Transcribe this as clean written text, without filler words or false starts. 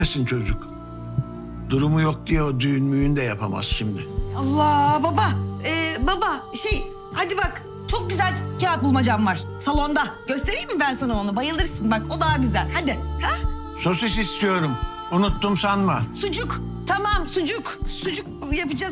Nesin çocuk? Durumu yok diye o düğün müğün de yapamaz şimdi. Allah baba. Baba hadi bak çok güzel kağıt bulmacam var salonda. Göstereyim mi ben sana onu? Bayılırsın bak o daha güzel. Hadi. Ha? Sosis istiyorum. Unuttum sanma. Sucuk. Tamam sucuk. Sucuk yapacağız.